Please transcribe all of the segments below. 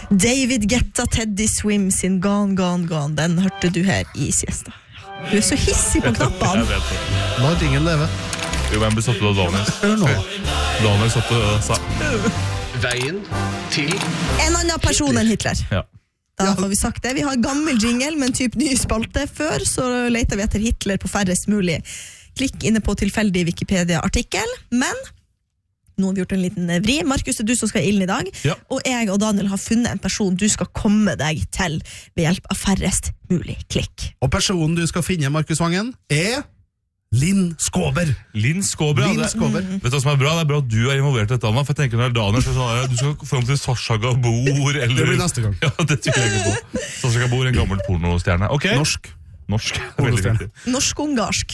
David Guetta, Teddy Swim sin Gone, Gone, Gone. Den hørte du her i siesta. Du så hissig på knappene. Jeg vet det. La ringen leve. Jo, men besatt av Daniel. Hør nå. Daniel satt og sa Veien til En annen person enn Hitler. ja. Da får vi sagt det. Vi har gammel jingle, men typ ny spalte. Før så leter vi etter Hitler på færrest mulig. Klikk inne på tilfeldig Wikipedia-artikkel. Men nå har vi gjort en liten vri. Markus, det er du som skal i ilden i dag. Ja. Og jeg og Daniel har funnet en person du skal komme deg til ved hjelp av færrest mulig klikk. Og personen du skal finne, Markus Vangen, er Linn Skåber. Linn Skåber, ja. Linn Skåber. Vet du hva som er bra? Det er bra at du er involvert i dette, Anna. For jeg tenker når Daniel så sånn, du skal frem til Sasha Gabor, eller... Det blir neste gang. Ja, det tviler jeg ikke på. Sasha Gabor, en gammel pornostjerne. Ok. Norsk. Veldig viktig. Norsk-ungarsk.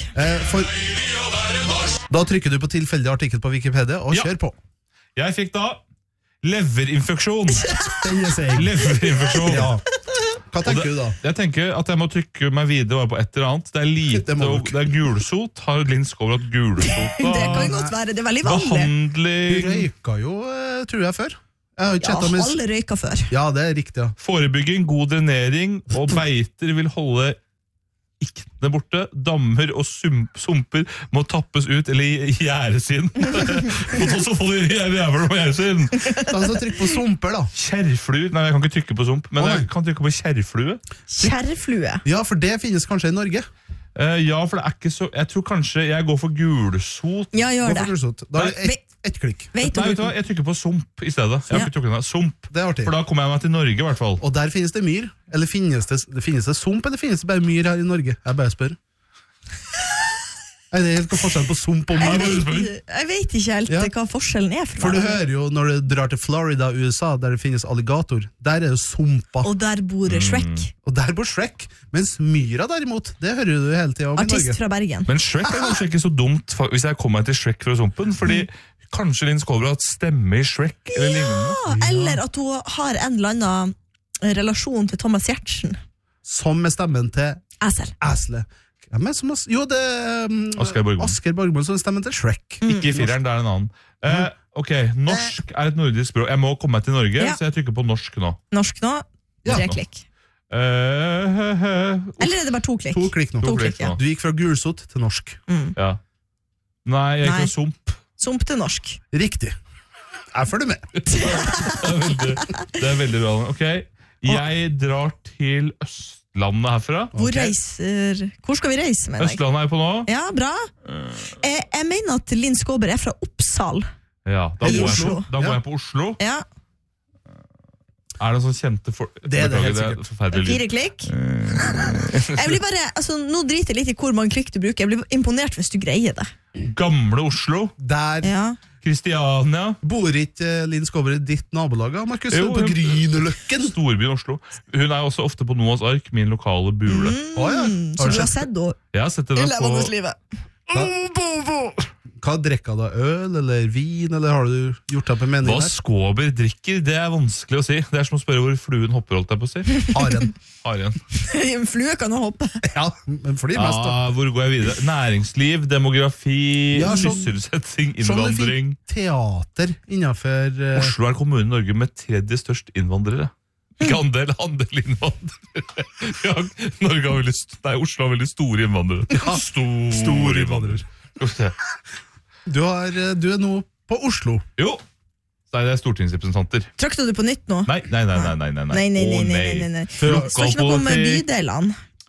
Da trykker du på tilfeldig artikkel på Wikipedia og kjør på. Jeg fikk da leverinfeksjon. Leverinfeksjon. Ja. Hva tenker du da? Jeg tenker at jeg må trykke meg videre på et eller annet. Det er lite, og det er gulsot. Har Linn Skåber hatt gulsot da? Det kan godt være, det er veldig vanlig. Du Behandling. røyka jo, tror jeg, før. Jeg har jo Ja, chattet med... alle røyka før. Ja, det er riktig, ja. Forebygging, god drenering og beiter vil holde iktene borte. Dammer og sumper må tappes ut eller gjæres inn. Og så får de jævler må gjæres inn. Da så trykk på sumper, da. Kjerrflue. Nei, jeg kan ikke trykke på sump, men Nei. jeg kan trykke på kjerrflue. Kjerrflue. Ja, for det finnes kanskje i Norge. Ja, for det er ikke så... Jeg tror kanskje jeg går for gulsot. Ja, gjør Hvorfor det. gulsot? Da er det ett klikk. Vet Nei, vet du du hva? Jeg trykker på sump i stedet. Jeg har Ja. ikke trykket den. Sump. Det er artig. For da kommer jeg meg til Norge i hvert fall. Og der finnes det myr. Eller finnes det sump, eller finnes det bare myr her i Norge? Jeg bare spør. Er det helt hva forskjellen på sump og myr? Jeg vet ikke helt Ja. hva forskjellen er For du hører jo når du drar til Florida, USA, der det finnes alligator, der er det sumpa. Og der bor Shrek. Og der bor Shrek. Mens myra derimot, det hører du hele tiden om i Artist Norge. fra Bergen. Men Shrek er kanskje ikke så dumt hvis jeg kommer meg til Shrek fra sumpen, fordi kanskje Linn Skåber har hatt stemme i Shrek eller lignende. Eller at hun har en eller annen relasjon til Thomas Giertsen. Som med stemmen til Esel. Æsle. Hvem er det som har... Jo, det er Asgeir Borgmann. Asgeir Borgmann som stemmen til Shrek. Ikke i fireren, det er en annen. Ok, norsk er et nordisk språk. Jeg må komme meg til Norge, Ja. så jeg trykker på norsk nå. Norsk nå, Ja. 3 klikk. Eller er det bare 2 klikk? 2 klikk nå. To klikk, ja. Du gikk fra gulsot til norsk. Ja. Nei, jeg gikk Nei. for sump. Sump til norsk. Riktig. Jeg følger med. Det er veldig bra. Ok, jeg drar til Østlandet herfra. Hvor skal vi reise, mener jeg? Østlandet er jeg på nå. Ja, bra. Jeg mener at Linn Skåber er fra Oppsal. Ja, da I går Oslo. jeg på Oslo. Ja, Er det sånn kjente folk? Det er det helt Beklager, sikkert. forferdelig 4 klikk. Jeg blir bare, altså, nå driter jeg litt i hvor mange klikk du bruker. Jeg blir imponert hvis du greier det. Gamle Oslo. Der Ja. Kristiania. bor ikke Linn Skåber i ditt nabolag, Markus? Jo, På hun- Grünerløkken. Storbyen Oslo. Hun er også ofte på Noahs ark, min lokale bule. Å ja. Så du har sett henne Jeg har sett i henne levende på livet. Hva drikker du? Øl eller vin, eller har du gjort deg på mening Hva her? Skåber drikker, det er vanskelig å si. Det er som å spørre hvor fluen hopper, holdt jeg på å si. Haren. Haren. En flue kan jo hoppe. Ja, men for de mest da. Ja, hvor går jeg videre? Næringsliv, demografi, Ja, sånn- sysselsetting, Sånn det innvandring. teater innenfor... Oslo er kommunen i Norge med 3. størst innvandrere. Ikke andel innvandrere. Ja, Norge har Oslo har veldig store innvandrere. Ja, Store innvandrere. Du er nå på Oslo. Jo, nei, det er stortingsrepresentanter. Trakte du på nytt nå? Nei. Nei, nei, Å, nei. Skal ikke noe om bydelene.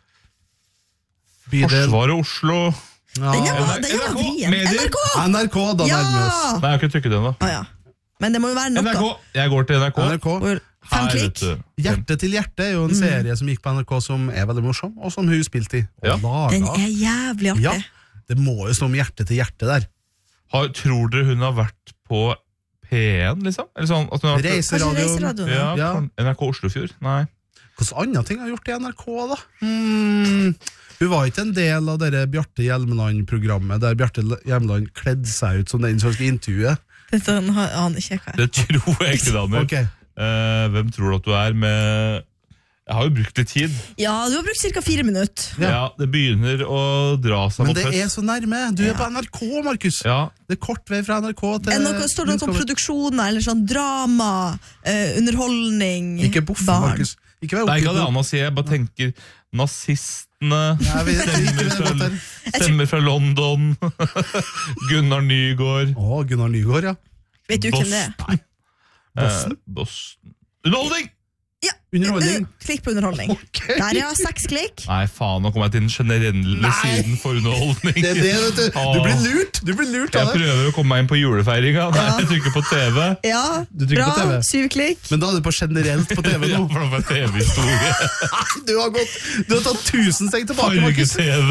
Bydel. Forsvaret Oslo. Ja. Den er NRK, vrien. medier. NRK! NRK, da Ja! nærmer vi oss. Nei, jeg har ikke trykket den da. Ah, ja. Men det må jo være noe. NRK. Jeg går til NRK. NRK. 5 Her, klikk. vet du. Hjerte til hjerte er jo en serie som gikk på NRK som er veldig morsom, og som hun spilte i. Og Ja. laget. Den er jævlig artig. Ja, det må jo stå om hjerte til hjerte der. Tror dere hun har vært på P1, liksom? Eller sånn, at hun har vært, Kanskje Reiseradioen. reiseradioen. ja, Ja. NRK Oslofjord? Nei. Hvilke andre ting har gjort i NRK, da? Hun var ikke en del av dere Bjarte Hjelmeland-programmet, der Bjarte Hjelmeland kledde seg ut som den som skulle intervjue. Dette aner ikke jeg hva er. Det tror jeg ikke, Daniel. Ok. Hvem tror du at du er med Jeg har jo brukt litt tid. Ja, du har brukt ca. 4 minutter. Ja, det begynner å dra seg Men mot det er høst. så nærme. Du er på NRK, Markus. Ja, Det er kort vei fra NRK til Står det noe om produksjoner eller sånn drama, underholdning, Ikke boffe, barn? Markus. Ikke vær det er ikke det oppgitt. Anna sier, jeg bare tenker nazistene, Jeg vet ikke stemmer det der. stemmer fra London, Gunnar Nygaard, Å, Gunnar Nygaard, ja. Vet du hvem det er? Boston. Boston. Underholdning! Underholdning. Klikk på underholdning. Der, ja. 6 klikk. Nei, faen, nå kommer jeg til den generelle Nei. siden for underholdning. Det er det, vet du. Du blir lurt. Du blir lurt Jeg av det. prøver å komme meg inn på julefeiringa. Nei, jeg trykker på TV. Ja, Du trykker bra. på TV. 7 klikk. Men da er du på generelt på TV Ja, nå. for det var TV-historie. Du har tatt 1000 steg tilbake, Markus. Farge-TV.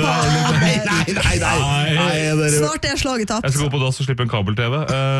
Nei, dere. Snart er slaget tapt. Jeg skal gå på dass og slippe en kabel-TV.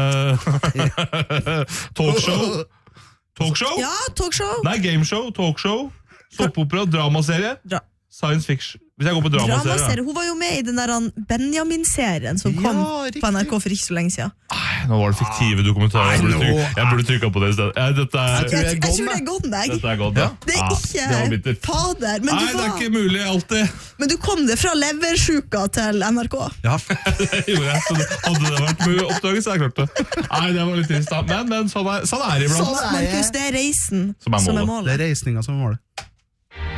Talkshow. Talkshow? Ja, talkshow. Nei, gameshow, talkshow, soppopera, dramaserie, science fiction. Hvis jeg går på dramaserie, Dramaserie. Hun var jo med i den der Benjamin-serien som kom Ja, riktig. på NRK for ikke så lenge siden. nå var det fiktive dokumentarer. Jeg burde trykka på det i stedet. Dette Jeg tror er, jeg er Jeg tror det er godt, jeg. dette er godt, ja. Det er det var ikke bittert. fader. Men Nei, du, det er ikke mulig alltid. men du kom det fra leversjuka til NRK. Ja, Det gjorde jeg, så hadde det vært mulig å oppdage, så jeg klart det. Nei, det var litt trist da. Men sånn er det iblant. Sånn er det. Markus, det er reisen Som er som er målet. målet. det er reisninga som er målet.